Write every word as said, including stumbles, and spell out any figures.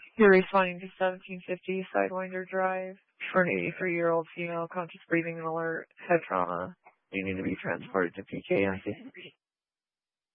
You're responding to seventeen fifty Sidewinder Drive for an eighty-three-year-old female, conscious breathing and alert, head trauma, needing to be transported to P K I C.